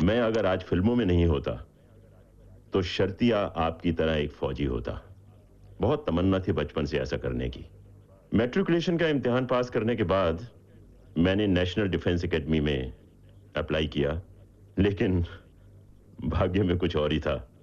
मैं अगर आज फिल्मों में नहीं होता तो शर्तिया आपकी तरह एक फौजी होता। बहुत तमन्ना थी बचपन से ऐसा करने की। मैट्रिकुलेशन का इम्तिहान पास करने के बाद मैंने नेशनल डिफेंस एकेडमी में अप्लाई किया, लेकिन भाग्य में कुछ और ही था।